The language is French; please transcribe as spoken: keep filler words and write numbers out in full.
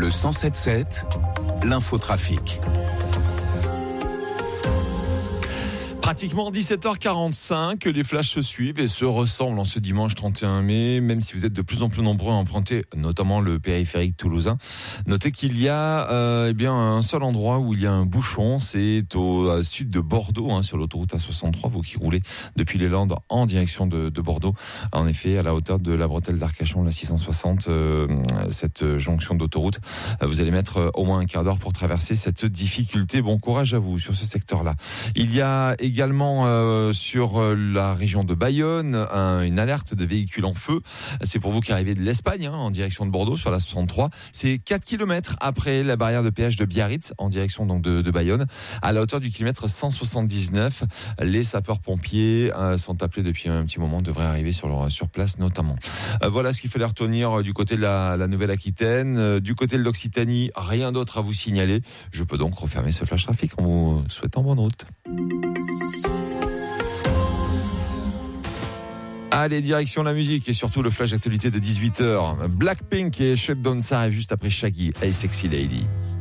Le cent sept sept, l'infotrafic. Pratiquement dix-sept heures quarante-cinq, les flashs se suivent et se ressemblent en ce dimanche trente et un mai, même si vous êtes de plus en plus nombreux à emprunter notamment le périphérique toulousain. Notez qu'il y a euh, eh bien un seul endroit où il y a un bouchon, c'est au euh, sud de Bordeaux, hein, sur l'autoroute A soixante-trois, vous qui roulez depuis les Landes en direction de, de Bordeaux. En effet, à la hauteur de la bretelle d'Arcachon, la six cent soixante, euh, cette jonction d'autoroute, vous allez mettre au moins un quart d'heure pour traverser cette difficulté. Bon courage à vous sur ce secteur-là. Il y a également Également euh, sur euh, la région de Bayonne, un, une alerte de véhicules en feu. C'est pour vous qui arrivez de l'Espagne, hein, en direction de Bordeaux, sur la soixante-trois. C'est quatre kilomètres après la barrière de péage de Biarritz, en direction donc de, de Bayonne, à la hauteur du kilomètre cent soixante-dix-neuf. Les sapeurs-pompiers euh, sont appelés depuis un petit moment, devraient arriver sur, leur, sur place notamment. Euh, voilà ce qu'il fallait retenir du côté de la, la Nouvelle-Aquitaine. Euh, du côté de l'Occitanie, rien d'autre à vous signaler. Je peux donc refermer ce flash trafic en vous souhaitant bonne route. Allez, direction la musique et surtout le flash actualité de dix-huit heures. Blackpink et Shut Down, ça arrive juste après Shaggy et Sexy Lady.